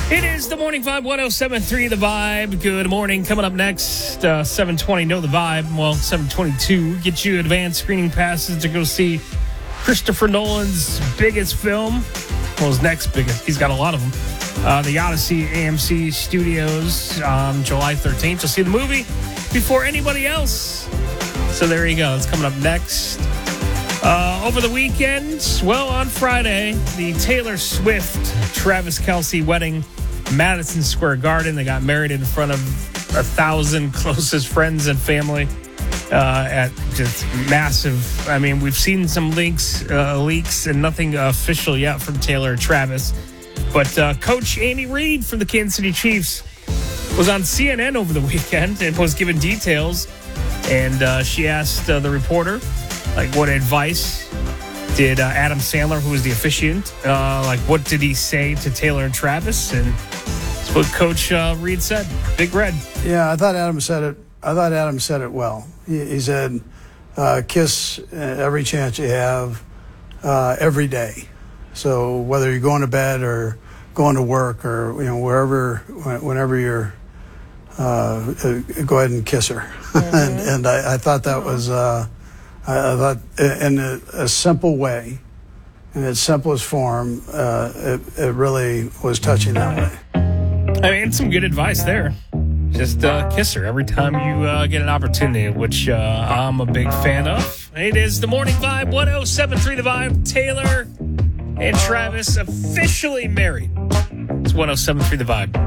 It is the Morning Vibe, 107.3 The Vibe. Good morning. Coming up next, 7:20, Know the Vibe. Well, 7:22, get you advanced screening passes to go see Christopher Nolan's biggest film. Well, his next biggest. He's got a lot of them. The Odyssey AMC Studios on July 13th. You'll see the movie before anybody else. So there you go. It's coming up next. Over the weekend, well, on Friday, the Taylor Swift, Travis Kelce wedding, Madison Square Garden. They got married in front of 1,000 closest friends and family at just massive. I mean, we've seen some leaks and nothing official yet from Taylor and Travis. But Coach Andy Reid from the Kansas City Chiefs was on CNN over the weekend and was given details. And she asked the reporter, like, what advice did Adam Sandler, who was the officiant, what did he say to Taylor and Travis? And that's what Coach Reid said. Big Red. Yeah, I thought Adam said it. Well. He said, kiss every chance you have, every day. So whether you're going to bed or going to work or whenever you're, go ahead and kiss her. Mm-hmm. and I thought that was. I thought in a simple way, in its simplest form, it really was touching that way. I mean, some good advice there. Just kiss her every time you get an opportunity, which I'm a big fan of. It is the Morning Vibe, 107.3 The Vibe. Taylor and Travis officially married. It's 107.3 The Vibe.